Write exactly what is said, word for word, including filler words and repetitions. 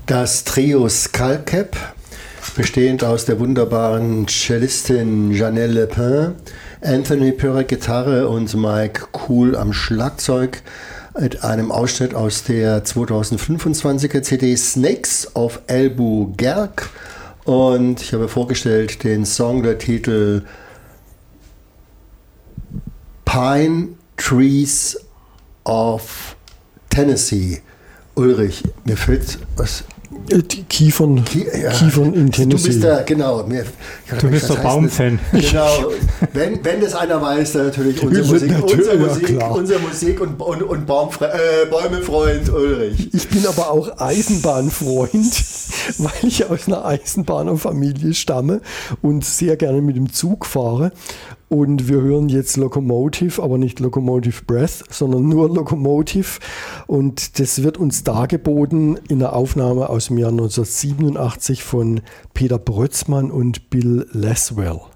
Das Trio Skullcap, bestehend aus der wunderbaren Cellistin Janelle Lepin, Anthony Pörer Gitarre und Mike Cool am Schlagzeug, mit einem Ausschnitt aus der zweitausendfünfundzwanziger C D Snakes of Albuquerque. Und ich habe vorgestellt den Song, der Titel Pine Trees of Tennessee. Ulrich, mir fällt was. Die Kiefern, Kie- ja. Kiefern in Tennessee. Du bist der, genau. Mir, du bist der Baumfan. Genau. Wenn, wenn das einer weiß, dann natürlich unsere Musik, natürlich, unsere ja, Musik, klar. unsere Musik und, und, und Baumfre- äh, Bäumefreund Ulrich. Ich bin aber auch Eisenbahnfreund, weil ich aus einer Eisenbahnerfamilie stamme und sehr gerne mit dem Zug fahre. Und wir hören jetzt Locomotive, aber nicht Locomotive Breath, sondern nur Locomotive. Und das wird uns dargeboten in einer Aufnahme aus dem Jahr neunzehnhundertsiebenundachtzig von Peter Brötzmann und Bill Laswell.